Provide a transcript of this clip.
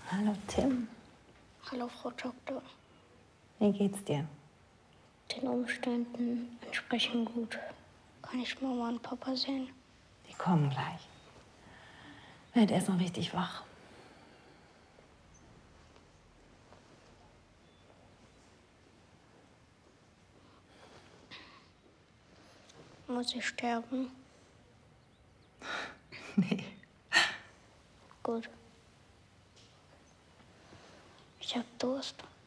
Hallo Tim. Hallo Frau Doktor. Wie geht's dir? Den Umständen entsprechend gut. Kann ich Mama und Papa sehen? Die kommen gleich. Werd erst noch richtig wach. Muss ich sterben? Nee. Gut. Ich hab Durst.